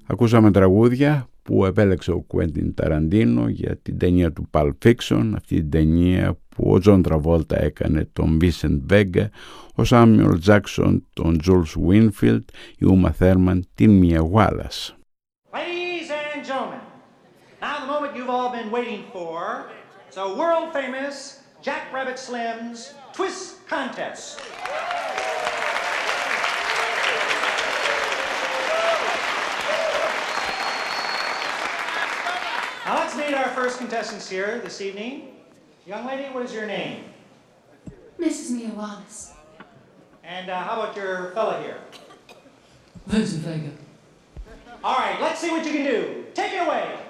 Ακούσαμε τραγούδια που επέλεξε ο Κουέντιν Ταραντίνο για την ταινία του Pulp Fiction, αυτή την ταινία που ο Τζον Τραβόλτα έκανε τον Vincent Vega, ο Samuel Jackson τον Jules Winfield, η Uma Thurman την Mia Wallace. Ladies and gentlemen, now the moment you've all been waiting for, it's a world famous Jack Rabbit Slim's Twist Contest. Now let's meet our first contestants here this evening. Young lady, what is your name? Mrs. Mia Wallace. And how about your fella here? Vincent Vega. All right, let's see what you can do. Take it away.